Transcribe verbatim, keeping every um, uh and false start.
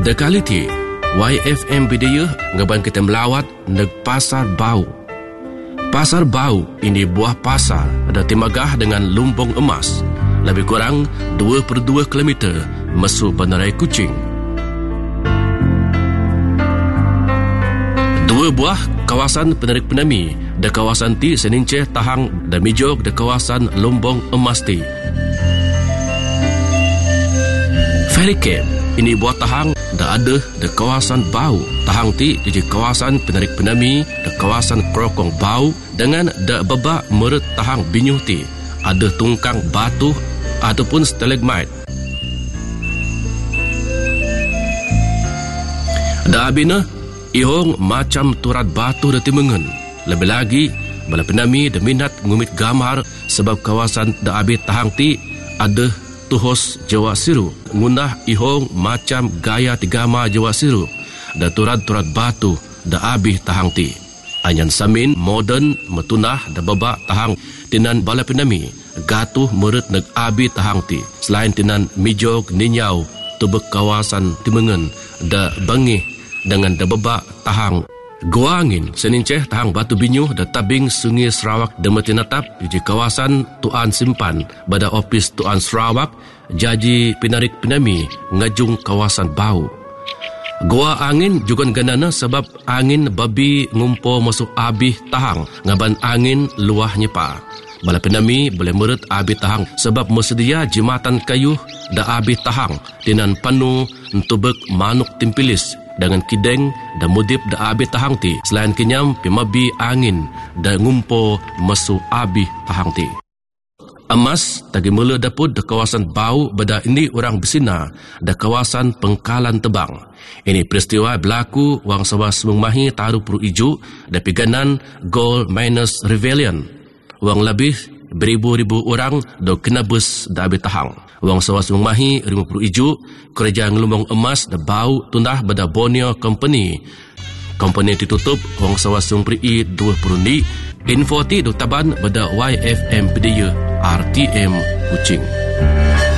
Dekali ti Y F M Bidayuh ngaban kita melawat neg Pasar Bau. Pasar Bau ini buah pasar ada timagah dengan lumbung emas, lebih kurang dua puluh dua kilometer masuk Bandaraya Kuching. Dua buah kawasan penarik penami da kawasan ti seninceh tahang da mijog da kawasan lumbung emas ti. Ferry ini buat tahang da ada da kawasan Bau. Tahang ti di kawasan penarik penami da kawasan Krokong Bau dengan da bebak meret tahang binyuh ti ada tungkang batu ataupun stalagmite. Da abina ihong macam turat batu da timengen. Lebih lagi bala penami da minat ngumit gambar sebab kawasan da abi tahang ti ada tuhos Jawa Siru, ngunah ihong macam gaya tigama Jawa Siru da turat-turat batu da abih tahang ti. Anyan samin modern metunah da babak tahang tinan bala penami gatuh meret neg abi tahang ti. Selain tinan mijog ninyau tubek kawasan timengen da bangih dengan da babak tahang Gua Angin seninceh tahang Batu Binyuh da tabing Sungai Sarawak demetinatap di kawasan Tuan Simpan pada ofis Tuan Sarawak jaji pinarik penami ngajung kawasan Bau. Gua Angin juga ganana sebab angin babi ngumpo masuk abih tahang ngaban angin luah nyepa. Bala penami boleh meret abih tahang sebab mesedia jematan kayu da abih tahang dinan panu entubek manuk timpilis dengan kideng dan mudip da abih tahang ti. Selain kenyam pimabi angin dan ngumpo masuk abih tahang ti. Emas tagi mula dapur da kawasan Bau beda ini orang bersina da kawasan Pengkalan Tebang. Ini peristiwa berlaku wang sawa semung mahi taruh puru ijo da piganan Gold Miners Rebellion. Wang lebih beribu-ribu orang do kena bus da abih tahang. Wang sawa semung mahi lima puluh ijo kerja ngelumbung emas da Bau tundah beda Borneo Company. Company ditutup wang sawa semung pri dua puluh ni. Info ti do taban beda Y F M Bidayuh R T M Kuching.